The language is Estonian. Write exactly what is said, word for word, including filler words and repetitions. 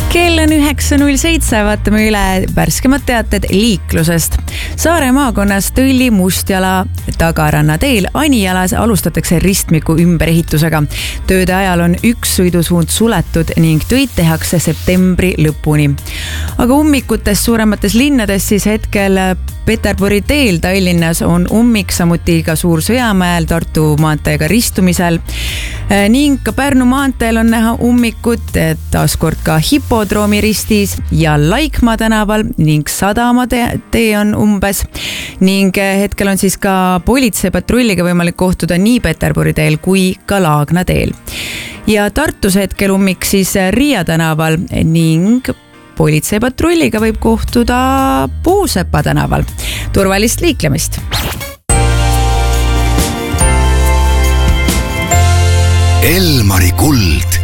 Kell on üheksa null seitse, vaatame üle värskemad teated liiklusest. Saare maakonnas Tõlli Mustjala tagaranna teel Anijalas alustatakse ristmiku ümberehitusega. Tööde ajal on üks sõidusuund suletud ning töid tehakse septembri lõpuni. Aga ummikutes suuremates linnades siis hetkel Peterburi teel Tallinnas on ummik, samuti ka Suur-Sõjamäel Tartu maanteega ristumisel ning ka Pärnu maanteel on näha ummikut, taaskord ka Hipodroomi ristis ja Laikmaa tänaval ning Sadama tee on umbes ning hetkel on siis ka politseipatrulliga võimalik kohtuda nii Peterburi teel kui ka Laagna teel. Ja Tartus hetkel ummik siis Riia tänaval ning politseipatrulliga võib kohtuda Puusepa tänaval. Turvalist liiklemist! Elmari kuld.